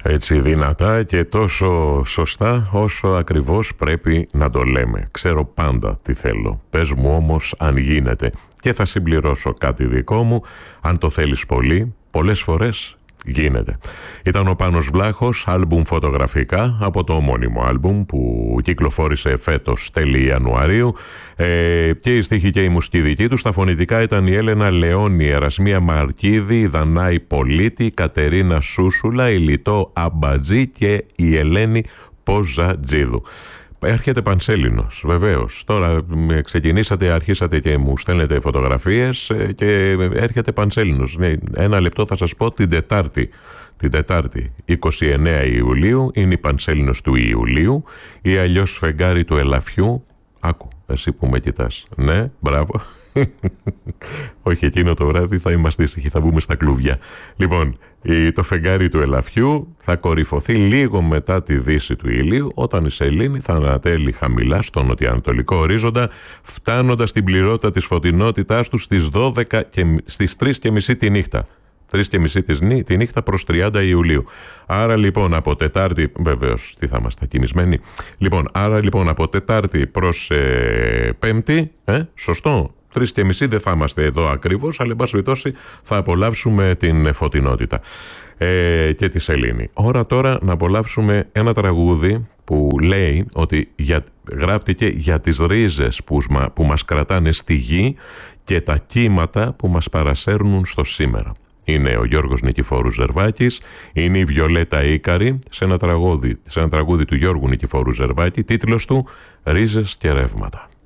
Έτσι δυνατά και τόσο σωστά όσο ακριβώς πρέπει να το λέμε. Ξέρω πάντα τι θέλω. Πες μου όμως αν γίνεται. Και θα συμπληρώσω κάτι δικό μου. Αν το θέλεις πολύ, πολλές φορές γίνεται. Ήταν ο Πάνος Βλάχος, άλμπουμ φωτογραφικά από το ομώνυμο άλμπουμ που κυκλοφόρησε φέτος τέλη Ιανουαρίου, και η στίχη και η μουσική δική του. Στα φωνητικά ήταν η Έλενα Λεόνη, η Ερασμία Μαρκίδη, η Δανάη Πολίτη, η Κατερίνα Σούσουλα, η Λιτό Αμπατζή και η Ελένη Ποζατζίδου. Έρχεται πανσέλινος, βεβαίως. Τώρα ξεκινήσατε, αρχίσατε και μου στέλνετε φωτογραφίες και έρχεται πανσέλινος. Ένα λεπτό θα σας πω την Τετάρτη 29 Ιουλίου είναι η πανσέλινος του Ιουλίου ή αλλιώς φεγγάρι του Ελαφιού. Άκου, εσύ που με κοιτάς. Ναι, μπράβο. Όχι, εκείνο το βράδυ θα είμαστε ήσυχοι, θα μπούμε στα κλουβιά. Λοιπόν, το φεγγάρι του Ελαφιού θα κορυφωθεί λίγο μετά τη δύση του ηλίου, όταν η σελήνη θα ανατέλει χαμηλά στο νοτιοανατολικό ορίζοντα, φτάνοντας την πληρότητα της φωτεινότητάς του στις 3:30 τη νύχτα. 3:30 τη νύχτα προς 30 Ιουλίου. Άρα λοιπόν από Τετάρτη, βεβαίως τι θα είμαστε κοιμισμένοι. Άρα λοιπόν από Τετάρτη προς Πέμπτη, σωστό. 3:30 δεν θα είμαστε εδώ ακριβώς, αλλά εν πάση περιπτώσει θα απολαύσουμε την φωτεινότητα και τη σελήνη. Ώρα τώρα να απολαύσουμε ένα τραγούδι που λέει ότι γράφτηκε για τις ρίζες που μας κρατάνε στη γη και τα κύματα που μας παρασέρνουν στο σήμερα. Είναι ο Γιώργος Νικηφόρου Ζερβάκης, είναι η Βιολέτα Ίκαρη σε ένα τραγούδι του Γιώργου Νικηφόρου Ζερβάκη, τίτλος του «Ρίζες και ρεύματα».